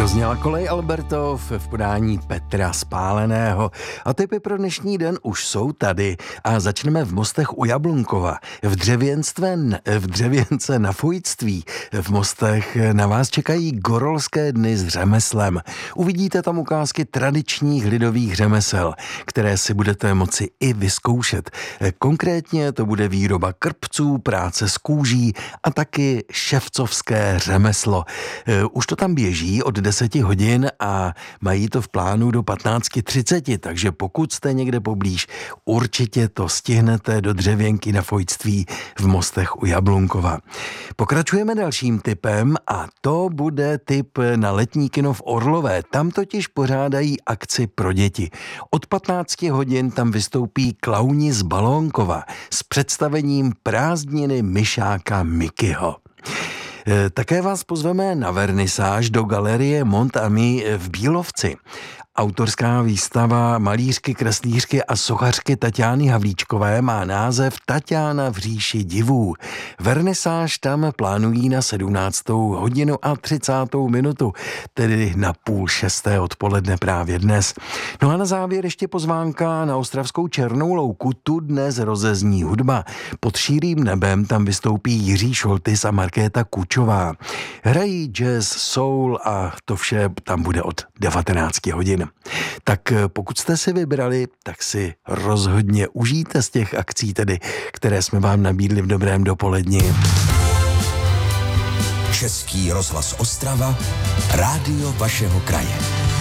Dozněla kolej Albertov v podání Petra Spáleného a tipy pro dnešní den už jsou tady a začneme v Mostech u Jablunkova. V Dřevěnce na Fojtství v Mostech na vás čekají gorolské dny s řemeslem. Uvidíte tam ukázky tradičních lidových řemesel, které si budete moci i vyzkoušet. Konkrétně to bude výroba krpců, práce s kůží a taky ševcovské řemeslo. Už to tam běží od 10 hodin a mají to v plánu do 15:30, takže pokud jste někde poblíž, určitě to stihnete do Dřevěnky na Fojtství v Mostech u Jablunkova. Pokračujeme dalším tipem a to bude tip na letní kino v Orlové. Tam totiž pořádají akci pro děti. Od 15 hodin tam vystoupí klauni z Balónkova s představením Prázdniny Myšáka Mikyho. Také vás pozveme na vernisáž do galerie Mont Ami v Bílovci. Autorská výstava malířky, kreslířky a sochařky Tatiany Havlíčkové má název Tatiana v říši divů. Vernisáž tam plánují na 17:30, tedy na 5:30 odpoledne právě dnes. No a na závěr ještě pozvánka na ostravskou Černou louku, tu dnes rozezní hudba. Pod širým nebem tam vystoupí Jiří Šoltys a Markéta Kučová. Hrají jazz, soul a to vše tam bude od 19 hodin. Tak pokud jste si vybrali, tak si rozhodně užijte z těch akcí tedy, které jsme vám nabídli v dobrém dopoledni. Český rozhlas Ostrava, rádio vašeho kraje.